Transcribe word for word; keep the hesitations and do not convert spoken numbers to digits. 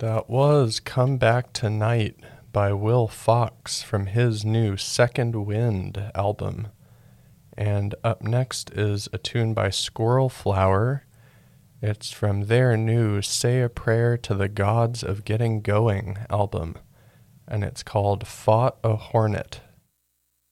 That was Come Back Tonight by Will Fox from his new Second Wind album. And up next is a tune by Squirrel Flower. It's from their new Say a Prayer to the Gods of Getting Going album. And it's called Fought a Hornet.